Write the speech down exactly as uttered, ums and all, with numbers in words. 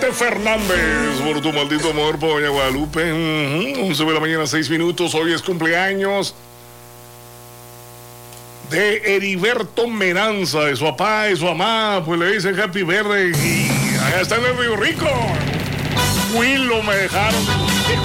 Vicente Fernández, por tu maldito amor, por doña Guadalupe. Uh-huh. once de la mañana, seis minutos. Hoy es cumpleaños de Heriberto Meranza, de su papá y su mamá. Pues le dicen Happy Birthday. Y allá está en el Río Rico. Willo me dejaron.